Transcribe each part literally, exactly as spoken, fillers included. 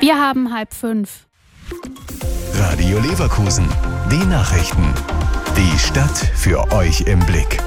Wir haben halb fünf. Radio Leverkusen, die Nachrichten. Die Stadt für euch im Blick.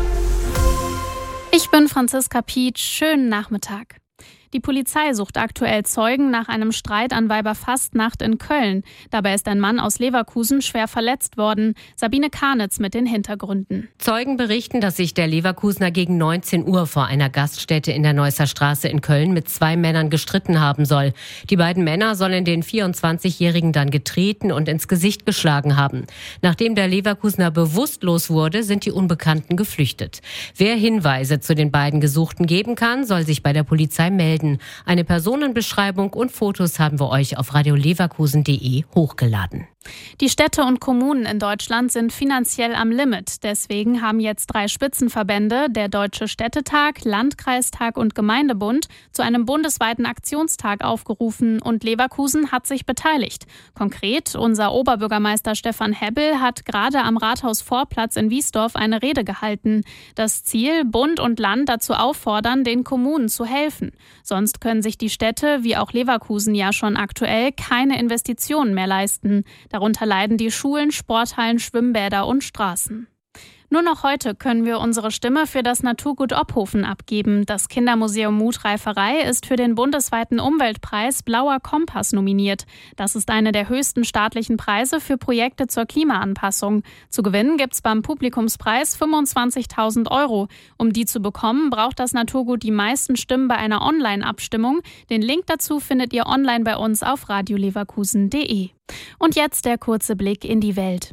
Ich bin Franziska Pietsch. Schönen Nachmittag. Die Polizei sucht aktuell Zeugen nach einem Streit an Weiberfastnacht in Köln. Dabei ist ein Mann aus Leverkusen schwer verletzt worden. Sabine Karnitz mit den Hintergründen. Zeugen berichten, dass sich der Leverkusener gegen neunzehn Uhr vor einer Gaststätte in der Neusser Straße in Köln mit zwei Männern gestritten haben soll. Die beiden Männer sollen den vierundzwanzigjährigen dann getreten und ins Gesicht geschlagen haben. Nachdem der Leverkusener bewusstlos wurde, sind die Unbekannten geflüchtet. Wer Hinweise zu den beiden Gesuchten geben kann, soll sich bei der Polizei melden. Eine Personenbeschreibung und Fotos haben wir euch auf radio leverkusen punkt de hochgeladen. Die Städte und Kommunen in Deutschland sind finanziell am Limit. Deswegen haben jetzt drei Spitzenverbände, der Deutsche Städtetag, Landkreistag und Gemeindebund, zu einem bundesweiten Aktionstag aufgerufen und Leverkusen hat sich beteiligt. Konkret, unser Oberbürgermeister Stefan Hebbel hat gerade am Rathausvorplatz in Wiesdorf eine Rede gehalten. Das Ziel, Bund und Land dazu auffordern, den Kommunen zu helfen. Sonst können sich die Städte, wie auch Leverkusen ja schon aktuell, keine Investitionen mehr leisten. Darunter leiden die Schulen, Sporthallen, Schwimmbäder und Straßen. Nur noch heute können wir unsere Stimme für das Naturgut Ophofen abgeben. Das Kindermuseum Mutreiferei ist für den bundesweiten Umweltpreis Blauer Kompass nominiert. Das ist eine der höchsten staatlichen Preise für Projekte zur Klimaanpassung. Zu gewinnen gibt's beim Publikumspreis fünfundzwanzigtausend Euro. Um die zu bekommen, braucht das Naturgut die meisten Stimmen bei einer Online-Abstimmung. Den Link dazu findet ihr online bei uns auf radio leverkusen punkt de. Und jetzt der kurze Blick in die Welt.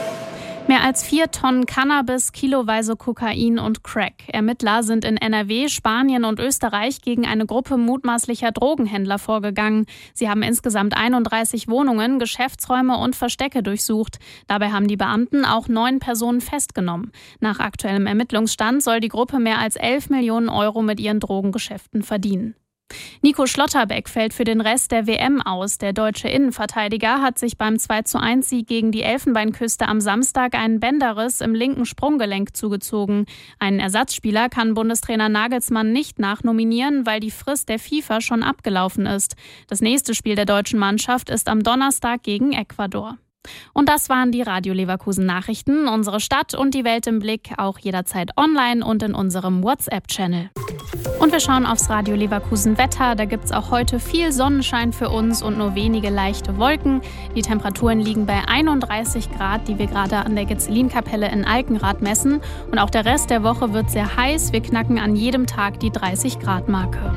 Mehr als vier Tonnen Cannabis, kiloweise Kokain und Crack. Ermittler sind in N R W, Spanien und Österreich gegen eine Gruppe mutmaßlicher Drogenhändler vorgegangen. Sie haben insgesamt einunddreißig Wohnungen, Geschäftsräume und Verstecke durchsucht. Dabei haben die Beamten auch neun Personen festgenommen. Nach aktuellem Ermittlungsstand soll die Gruppe mehr als elf Millionen Euro mit ihren Drogengeschäften verdienen. Nico Schlotterbeck fällt für den Rest der W M aus. Der deutsche Innenverteidiger hat sich beim zwei zu eins Sieg gegen die Elfenbeinküste am Samstag einen Bänderriss im linken Sprunggelenk zugezogen. Einen Ersatzspieler kann Bundestrainer Nagelsmann nicht nachnominieren, weil die Frist der FIFA schon abgelaufen ist. Das nächste Spiel der deutschen Mannschaft ist am Donnerstag gegen Ecuador. Und das waren die Radio Leverkusen Nachrichten. Unsere Stadt und die Welt im Blick, auch jederzeit online und in unserem WhatsApp-Channel. Und wir schauen aufs Radio Leverkusen Wetter. Da gibt es auch heute viel Sonnenschein für uns und nur wenige leichte Wolken. Die Temperaturen liegen bei einunddreißig Grad, die wir gerade an der Gezelinkapelle in Alkenrath messen. Und auch der Rest der Woche wird sehr heiß. Wir knacken an jedem Tag die dreißig Grad Marke.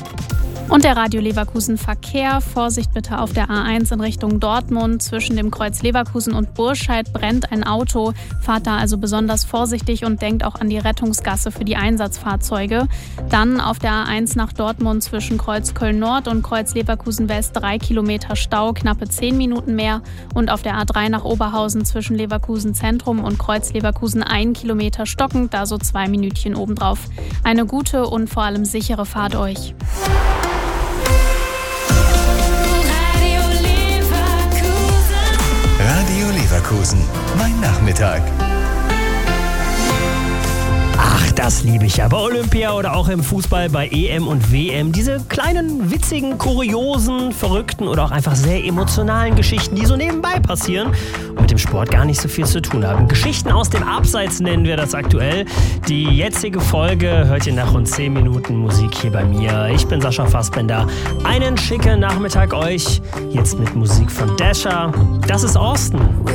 Und der Radio Leverkusen Verkehr. Vorsicht bitte auf der A eins in Richtung Dortmund. Zwischen dem Kreuz Leverkusen und Burscheid brennt ein Auto. Fahrt da also besonders vorsichtig und denkt auch an die Rettungsgasse für die Einsatzfahrzeuge. Dann auf der A eins nach Dortmund zwischen Kreuz Köln Nord und Kreuz Leverkusen West drei Kilometer Stau, knappe zehn Minuten mehr. Und auf der A drei nach Oberhausen zwischen Leverkusen Zentrum und Kreuz Leverkusen ein Kilometer stockend, da so zwei Minütchen obendrauf. Eine gute und vor allem sichere Fahrt euch. Radio Leverkusen, mein Nachmittag. Ach, das liebe ich ja. Bei Olympia oder auch im Fußball, bei E M und W M. Diese kleinen, witzigen, kuriosen, verrückten oder auch einfach sehr emotionalen Geschichten, die so nebenbei passieren und mit dem Sport gar nicht so viel zu tun haben. Geschichten aus dem Abseits nennen wir das aktuell. Die jetzige Folge hört ihr nach rund zehn Minuten Musik hier bei mir. Ich bin Sascha Fassbender. Einen schicken Nachmittag euch. Jetzt mit Musik von Dasher. Das ist Austin.